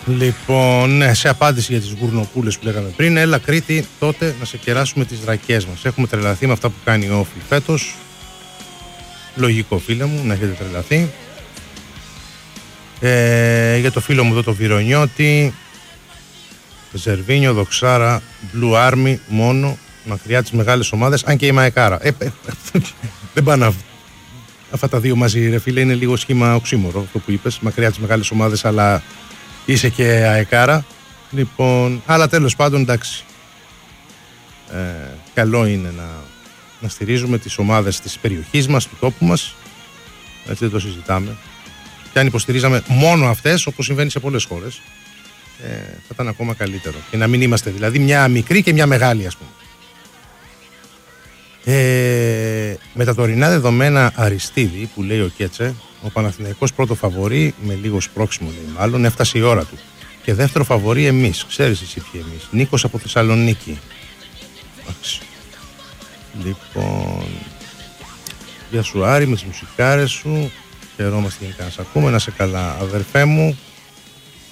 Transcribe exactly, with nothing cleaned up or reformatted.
Λοιπόν, ναι, σε απάντηση για τις γουρνοπούλες που λέγαμε πριν, έλα Κρήτη, τότε να σε κεράσουμε τις δρακές μας. Έχουμε τρελαθεί με αυτά που κάνει η Όφη φέτος. Λογικό, φίλε μου, να έχετε τρελαθεί. Ε, για το φίλο μου εδώ το Βιρονιώτη, Ζερβίνιο, Δοξάρα, Blue Army, μόνο μακριά τις μεγάλες ομάδες, αν και η Μαεκάρα. Ε, ε, δεν πάνε αυτά τα δύο μαζί, ρε φίλε, είναι λίγο σχήμα οξύμορο αυτό που είπες, μακριά τις μεγάλες ομάδες, αλλά είσαι και αεκάρα. Λοιπόν, αλλά τέλος πάντων, εντάξει, ε, καλό είναι να, να στηρίζουμε τις ομάδες της περιοχής μας, του τόπου μας, έτσι δεν το συζητάμε. Και αν υποστηρίζαμε μόνο αυτές, όπως συμβαίνει σε πολλές χώρες, ε, θα ήταν ακόμα καλύτερο. Και να μην είμαστε δηλαδή μια μικρή και μια μεγάλη, ας πούμε. Ε, με τα τωρινά δεδομένα Αριστίδη, που λέει ο Κέτσε, ο Παναθηναϊκός πρώτο φαβορί, με λίγο σπρώξιμο λέει μάλλον, έφτασε η ώρα του. Και δεύτερο φαβορί εμείς. Ξέρεις εσύ ποιοι εμείς. Νίκος από Θεσσαλονίκη. Εντάξει. Λοιπόν, γεια σου Άρη, με τις μουσικάρες σου. Χαιρόμαστε γενικά να σε ακούμε. Να σε καλά, αδερφέ μου.